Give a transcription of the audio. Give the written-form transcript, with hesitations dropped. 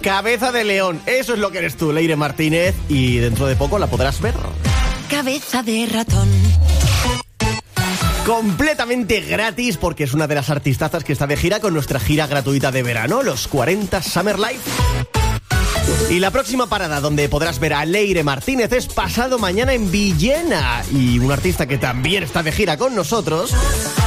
Cabeza de león, eso es lo que eres tú, Leire Martínez, y dentro de poco la podrás ver. Cabeza de ratón. Completamente gratis, porque es una de las artistazas que está de gira con nuestra gira gratuita de verano, los 40 Summer Live. Y la próxima parada donde podrás ver a Leire Martínez es pasado mañana en Villena. Y un artista que también está de gira con nosotros